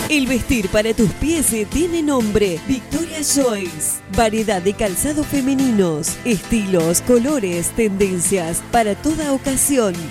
El vestir para tus pies tiene nombre. Victoria Joyce. Variedad de calzados femeninos, estilos, colores, tendencias para toda ocasión.